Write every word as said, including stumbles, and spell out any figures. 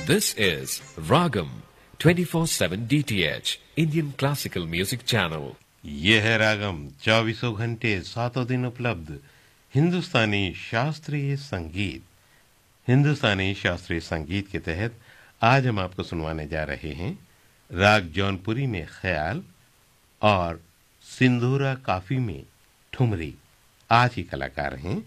This is Ragam twenty-four seven D T H Indian Classical Music Channel. ये है रागम चौबीसों घंटे सातों दिन उपलब्ध हिंदुस्तानी शास्त्रीय संगीत। हिंदुस्तानी शास्त्रीय संगीत के तहत आज हम आपको सुनवाने जा रहे हैं राग जौनपुरी में ख्याल और सिंधूरा काफी में ठुमरी। आज ही कलाकार हैं